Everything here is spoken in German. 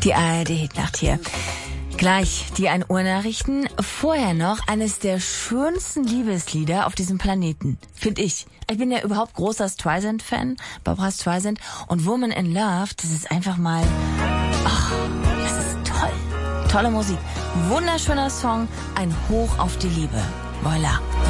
Die ARD-Hitnacht hier. Gleich die 1 Uhr Nachrichten. Vorher noch eines der schönsten Liebeslieder auf diesem Planeten, finde ich. Ich bin ja überhaupt großer Streisand-Fan, Barbra Streisand. Und Woman in Love, das ist einfach mal... das ist toll. Tolle Musik. Wunderschöner Song. Ein Hoch auf die Liebe. Voilà.